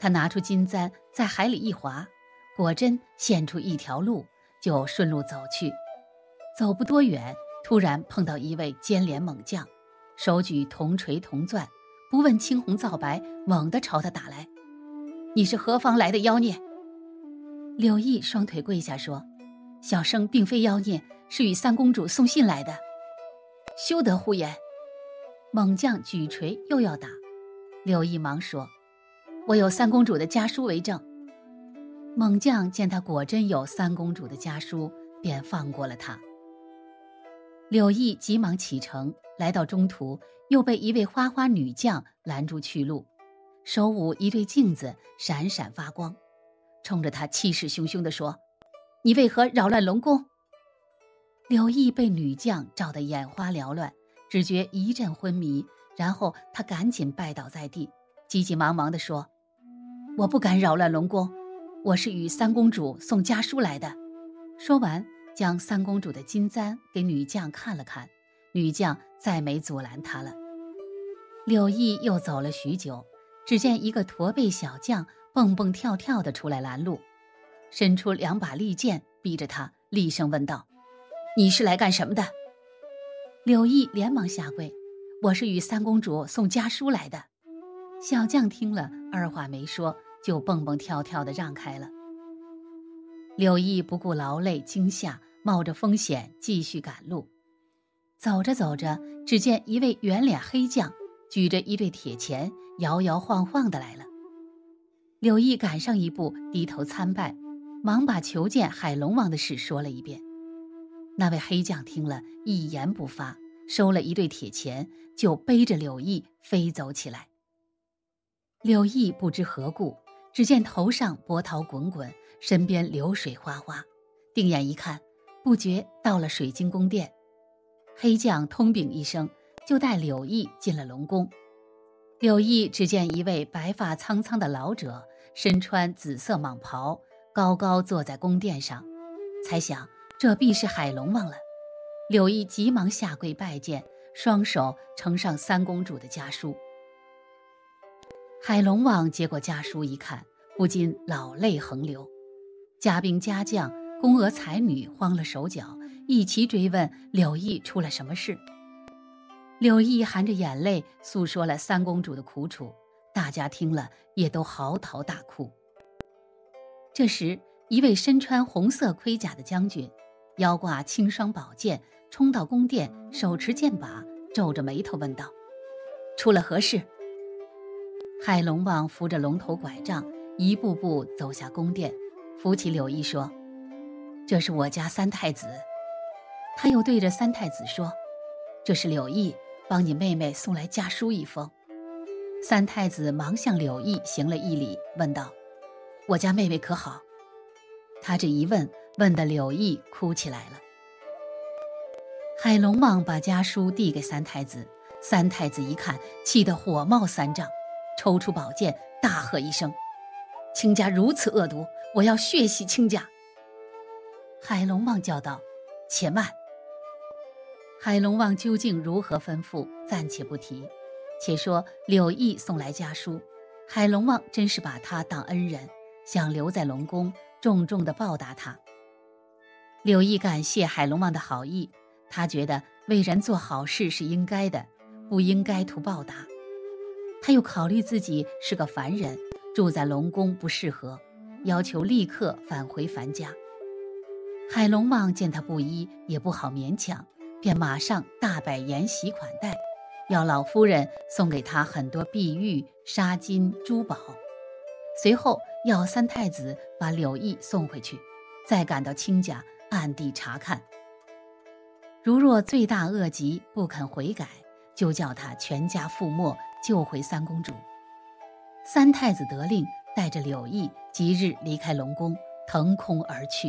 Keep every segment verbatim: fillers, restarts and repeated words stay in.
他拿出金簪在海里一划，果真现出一条路，就顺路走去。走不多远，突然碰到一位尖脸猛将，手举铜锤铜钻，不问青红皂白，猛地朝他打来。你是何方来的妖孽？柳毅双腿跪下说，小生并非妖孽，是与三公主送信来的。休得胡言！猛将举锤又要打，柳毅忙说，我有三公主的家书为证。猛将见他果真有三公主的家书，便放过了他。柳毅急忙启程，来到中途，又被一位花花女将拦住去路，手舞一对镜子，闪闪发光，冲着他气势汹汹地说，你为何扰乱龙宫？柳毅被女将照得眼花缭乱，只觉一阵昏迷，然后他赶紧拜倒在地，急急忙忙地说，我不敢扰乱龙宫，我是与三公主送家书来的。说完，将三公主的金簪给女将看了看，女将再没阻拦他了。柳毅又走了许久，只见一个驼背小将蹦蹦跳跳地出来拦路，伸出两把利剑逼着他，厉声问道，你是来干什么的？柳毅连忙下跪，我是与三公主送家书来的。小将听了，二话没说，就蹦蹦跳跳地让开了。柳毅不顾劳累惊吓，冒着风险继续赶路。走着走着，只见一位圆脸黑将举着一对铁钳，摇摇晃晃地来了。柳毅赶上一步，低头参拜，忙把求见海龙王的事说了一遍。那位黑将听了，一言不发，收了一对铁钳，就背着柳毅飞走起来。柳毅不知何故，只见头上波涛滚滚，身边流水哗哗，定眼一看，不觉到了水晶宫殿。黑将通禀一声，就带柳毅进了龙宫。柳毅只见一位白发苍苍的老者，身穿紫色蟒袍，高高坐在宫殿上，猜想这必是海龙王了。柳毅急忙下跪拜见，双手呈上三公主的家书。海龙王接过家书一看，不禁老泪横流。家兵家将、宫娥才女慌了手脚，一齐追问柳毅出了什么事。柳毅含着眼泪诉说了三公主的苦楚，大家听了也都嚎啕大哭。这时，一位身穿红色盔甲的将军，腰挂青双宝剑，冲到宫殿，手持剑把，皱着眉头问道，出了何事？海龙王扶着龙头拐杖，一步步走下宫殿，扶起柳毅说，这是我家三太子。他又对着三太子说，这是柳毅帮你妹妹送来家书一封。三太子忙向柳毅行了一礼，问道，我家妹妹可好？他这一问，问得柳毅哭起来了。海龙王把家书递给三太子，三太子一看，气得火冒三丈，抽出宝剑，大喝一声，亲家如此恶毒，我要血洗亲家。海龙王叫道，且慢。海龙王究竟如何吩咐，暂且不提，且说柳毅送来家书，海龙王真是把他当恩人，想留在龙宫重重地报答他。柳毅感谢海龙王的好意，他觉得为人做好事是应该的，不应该图报答。他又考虑自己是个凡人，住在龙宫不适合，要求立刻返回樊家。海龙王见他不依，也不好勉强，便马上大摆筵席款待，要老夫人送给他很多碧玉、纱巾、珠宝。随后要三太子把柳毅送回去，再赶到亲家暗地查看。如若罪大恶极，不肯悔改，就叫他全家覆没，救回三公主。三太子得令，带着柳毅即日离开龙宫，腾空而去。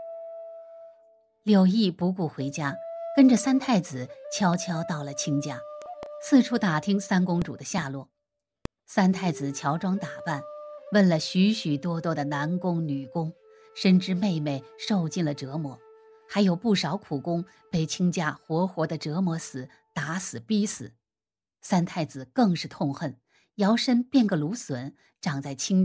柳毅不顾回家，跟着三太子悄悄到了亲家，四处打听三公主的下落。三太子乔装打扮，问了许许多多的男工女工，深知妹妹受尽了折磨，还有不少苦工被亲家活活的折磨死、打死、逼死。三太子更是痛恨，摇身变个芦笋，长在亲